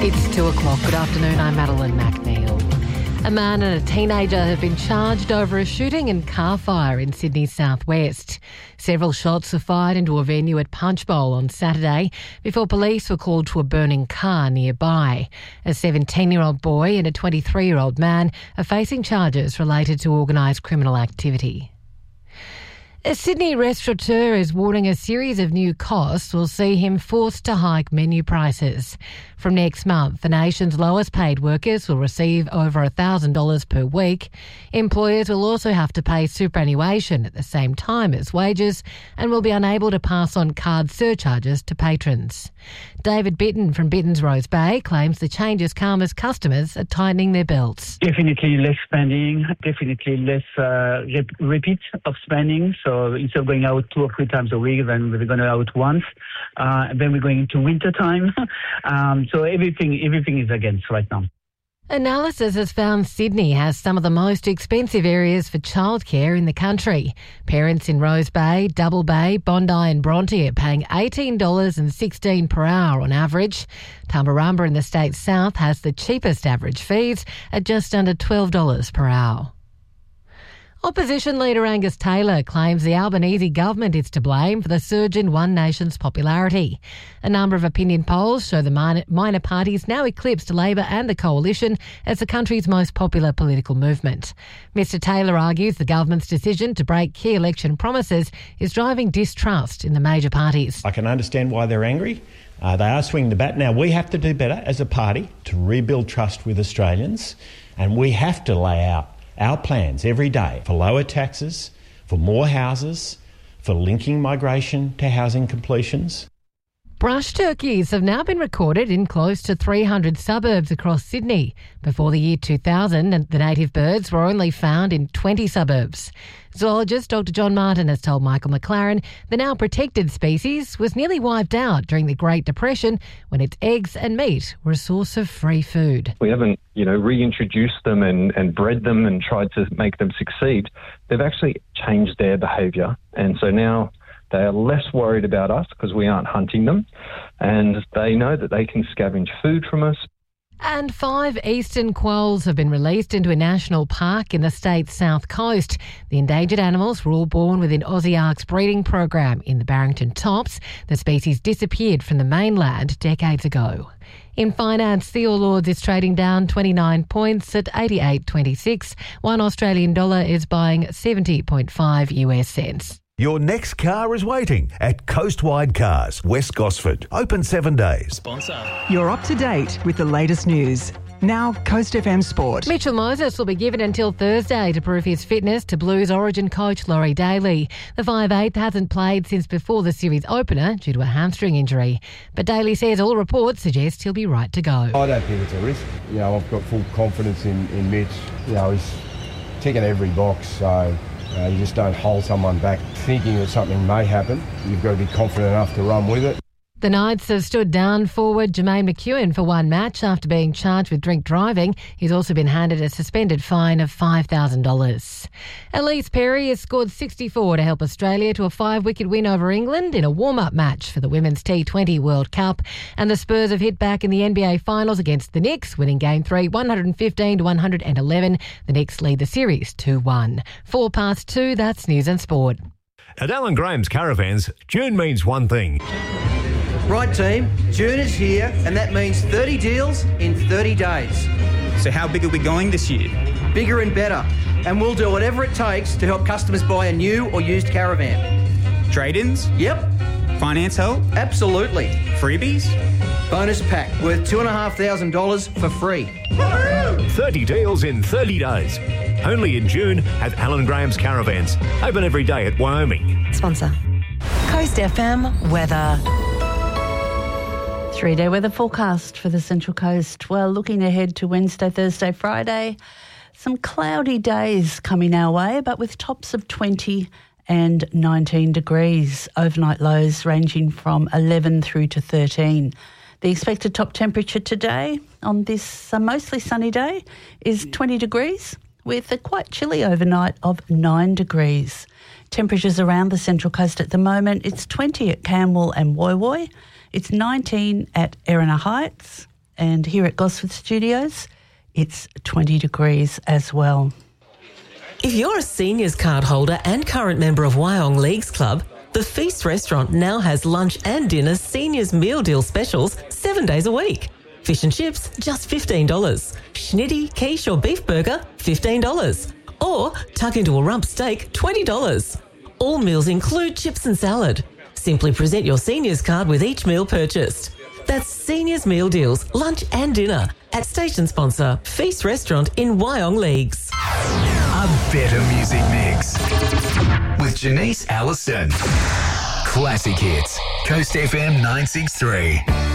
It's 2 o'clock. Good afternoon, I'm Madeline McNeil. A man and a teenager have been charged over a shooting and car fire in Sydney's southwest. Several shots were fired into a venue at Punchbowl on Saturday before police were called to a burning car nearby. A 17-year-old boy and a 23-year-old man are facing charges related to organised criminal activity. A Sydney restaurateur is warning a series of new costs will see him forced to hike menu prices. From next month, the nation's lowest paid workers will receive over $1,000 per week. Employers will also have to pay superannuation at the same time as wages and will be unable to pass on card surcharges to patrons. David Bitton from Bitton's Rose Bay claims the changes come as customers are tightening their belts. Definitely less spending, definitely less repeat of spending. So instead of going out 2 or 3 times a week, then we're going out once. Then we're going into winter time. So everything is against right now. Analysis has found Sydney has some of the most expensive areas for childcare in the country. Parents in Rose Bay, Double Bay, Bondi and Bronte are paying $18.16 per hour on average. Tumbarumba in the state's south has the cheapest average fees at just under $12 per hour. Opposition leader Angus Taylor claims the Albanese government is to blame for the surge in One Nation's popularity. A number of opinion polls show the minor parties now eclipsed Labor and the Coalition as the country's most popular political movement. Mr Taylor argues the government's decision to break key election promises is driving distrust in the major parties. I can understand why they're angry. They are swinging the bat. Now, we have to do better as a party to rebuild trust with Australians, and we have to lay out our plans every day for lower taxes, for more houses, for linking migration to housing completions. Brush turkeys have now been recorded in close to 300 suburbs across Sydney. Before the year 2000, the native birds were only found in 20 suburbs. Zoologist Dr John Martin has told Michael McLaren the now protected species was nearly wiped out during the Great Depression when its eggs and meat were a source of free food. We haven't, reintroduced them and bred them and tried to make them succeed. They've actually changed their behaviour, and so now they are less worried about us because we aren't hunting them, and they know that they can scavenge food from us. And 5 eastern quolls have been released into a national park in the state's south coast. The endangered animals were all born within Aussiark's breeding program in the Barrington Tops. The species disappeared from the mainland decades ago. In finance, the All Ords is trading down 29 points at 88.26. One Australian dollar is buying 70.5 US cents. Your next car is waiting at Coastwide Cars, West Gosford. Open 7 days. Sponsor. You're up to date with the latest news. Now, Coast FM Sport. Mitchell Moses will be given until Thursday to prove his fitness to Blues Origin coach Laurie Daly. The 5'8" hasn't played since before the series opener due to a hamstring injury. But Daly says all reports suggest he'll be right to go. I don't think it's a risk. I've got full confidence in Mitch. He's ticking every box, so you just don't hold someone back thinking that something may happen. You've got to be confident enough to run with it. The Knights have stood down forward Jermaine McEwen for one match after being charged with drink driving. He's also been handed a suspended fine of $5,000. Elise Perry has scored 64 to help Australia to a 5-wicket win over England in a warm-up match for the Women's T20 World Cup. And the Spurs have hit back in the NBA Finals against the Knicks, winning Game 3 115-111. The Knicks lead the series 2-1. 2:04, that's News and Sport. At Alan Graham's Caravans, June means one thing. Right, team, June is here, and that means 30 deals in 30 days. So how big are we going this year? Bigger and better. And we'll do whatever it takes to help customers buy a new or used caravan. Trade-ins? Yep. Finance help? Absolutely. Freebies? Bonus pack worth $2,500 for free. 30 deals in 30 days. Only in June at Alan Graham's Caravans. Open every day at Wyoming. Sponsor. Coast FM weather. 3-day weather forecast for the Central Coast. Well, looking ahead to Wednesday, Thursday, Friday, some cloudy days coming our way, but with tops of 20 and 19 degrees. Overnight lows ranging from 11 through to 13. The expected top temperature today on this mostly sunny day is 20 degrees with a quite chilly overnight of 9 degrees. Temperatures around the Central Coast at the moment, it's 20 at Camwell and Woy Woy. It's 19 at Erina Heights, And here at Gosford Studios, it's 20 degrees as well. If you're a seniors card holder and current member of Wyong Leagues Club, the Feast restaurant now has lunch and dinner seniors meal deal specials 7 days a week. Fish and chips, just $15. Schnitty, quiche or beef burger, $15. Or tuck into a rump steak, $20. All meals include chips and salad. Simply present your seniors card with each meal purchased. That's Seniors Meal Deals, lunch and dinner at station sponsor Feast Restaurant in Wyong Leagues. A better music mix with Janice Allison. Classic hits. Coast FM 963.